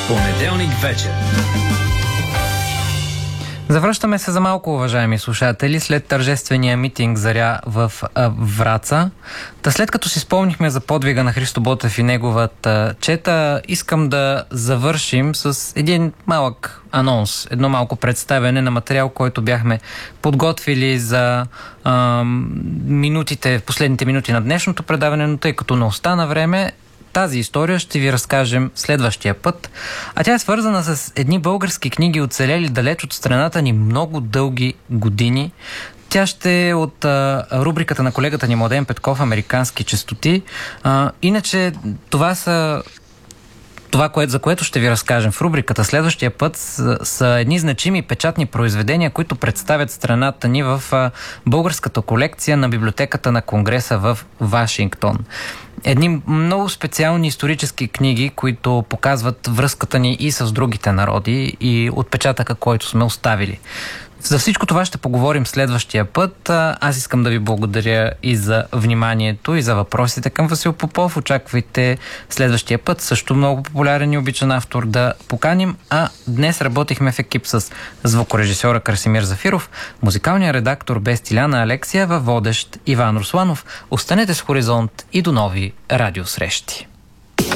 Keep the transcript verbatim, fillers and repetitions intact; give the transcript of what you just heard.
Понеделник вечер. Завръщаме се за малко, уважаеми слушатели, след тържествения митинг Заря в а, Враца. Та след като си спомнихме за подвига на Христо Ботев и неговата чета, искам да завършим с един малък анонс, едно малко представяне на материал, който бяхме подготвили за а, минутите, последните минути на днешното предаване, но тъй като не остана време, тази история ще ви разкажем следващия път, а тя е свързана с едни български книги, оцелели далеч от страната ни много дълги години. Тя ще е от а, рубриката на колегата ни Младен Петков «Американски честоти». А, иначе това са Това, което, за което ще ви разкажем в рубриката следващия път, са, са едни значими печатни произведения, които представят страната ни в а, българската колекция на Библиотеката на Конгреса в Вашингтон. Едни много специални исторически книги, които показват връзката ни и с другите народи и отпечатъка, който сме оставили. За всичко това ще поговорим следващия път. Аз искам да ви благодаря и за вниманието, и за въпросите към Васил Попов. Очаквайте следващия път също много популярен и обичан автор да поканим. А днес работихме в екип с звукорежисьора Красимир Зафиров, музикалния редактор бе Стиляна Алексиева, водещ Иван Русланов. Останете с Хоризонт и до нови радиосрещи.